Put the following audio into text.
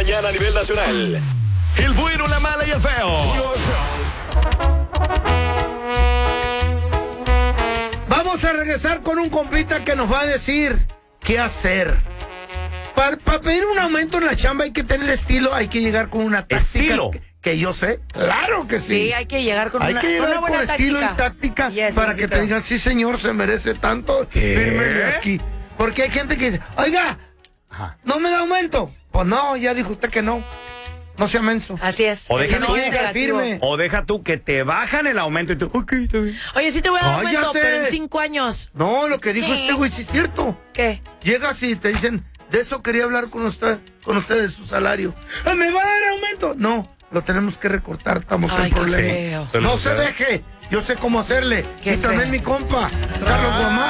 mañana a nivel nacional. El bueno, la mala y el feo. Vamos a regresar con un compita que nos va a decir qué hacer. Para pedir un aumento en la chamba hay que tener estilo, hay que llegar con una táctica. ¿Estilo? Que yo sé, claro que sí. Sí, hay que llegar con hay una, que llegar con una buena con táctica. estilo y táctica Yes, para sí, que te pero... digan, sí señor, se merece tanto, fírmele aquí. Porque hay gente que dice, oiga, ¿no me da aumento? Pues no, ya dijo usted que no. No sea menso. Así es. O deja El que tú no es llegar negativo. firme. O deja tú que te bajan el aumento y tú, ok, está bien. Oye, sí te voy a dar aumento, ¡Cállate! pero en 5 años. No, lo que dijo ¿Qué? este güey sí es cierto. ¿Qué? Llegas y te dicen, de eso quería hablar con usted de su salario. ¿Me va a dar aumento? No, lo tenemos que recortar, estamos Ay, en qué problema. feo. ¿Se lo No se sucede? deje, yo sé cómo hacerle. Qué Y también feo. mi compa, Carlos Guamán.